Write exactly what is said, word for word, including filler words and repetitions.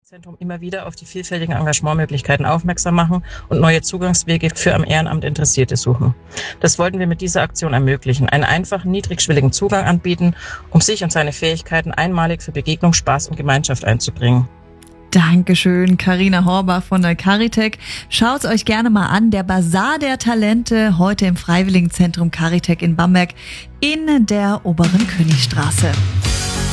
Zentrum immer wieder auf die vielfältigen Engagementmöglichkeiten aufmerksam machen und neue Zugangswege für am Ehrenamt Interessierte suchen. Das wollten wir mit dieser Aktion ermöglichen, einen einfachen, niedrigschwelligen Zugang anbieten, um sich und seine Fähigkeiten einmalig für Begegnung, Spaß und Gemeinschaft einzubringen. Dankeschön, Carina Horber von der Caritec. Schaut's euch gerne mal an, der Basar der Talente, heute im Freiwilligenzentrum Caritec in Bamberg in der Oberen Königstraße.